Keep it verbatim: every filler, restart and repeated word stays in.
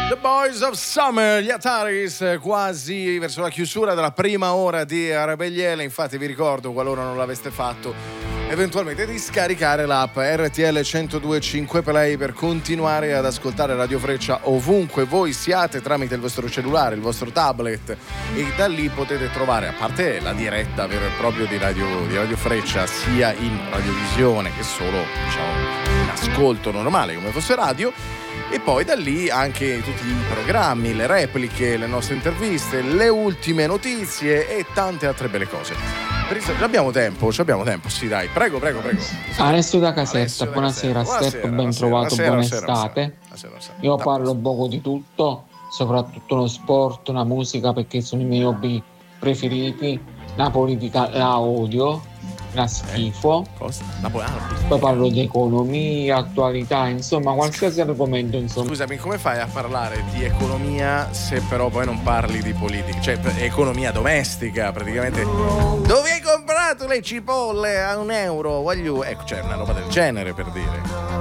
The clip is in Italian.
The Boys of Summer, gli Ataris, quasi verso la chiusura della prima ora di Arabegliele. Infatti vi ricordo, qualora non l'aveste fatto, eventualmente di scaricare l'app R T L centodue e cinque Play per continuare ad ascoltare Radio Freccia ovunque voi siate, tramite il vostro cellulare, il vostro tablet, e da lì potete trovare, a parte la diretta vero e proprio di Radio, di Radio Freccia, sia in radiovisione che solo, diciamo, in ascolto normale come fosse radio, e poi da lì anche tutti i programmi, le repliche, le nostre interviste, le ultime notizie e tante altre belle cose. Abbiamo tempo, abbiamo tempo, sì dai, prego, prego, prego. Alessio da Caserta, Alessio da buonasera, Caserta. Steppo, ben Buonasera, trovato, buonasera, buona buonasera, estate. buonasera, buonasera. Io Da parlo posto. un poco di tutto, soprattutto lo sport, la musica, perché sono i miei hobby preferiti. La politica la odio, la schifo. Cosa? Napoli- ah, Poi parlo di economia, attualità, insomma, qualsiasi argomento, insomma. Scusami, come fai a parlare di economia se però poi non parli di politica? Cioè, economia domestica, praticamente. Dove hai comprato le cipolle a un euro? Voglio... Ecco, cioè, una roba del genere, per dire.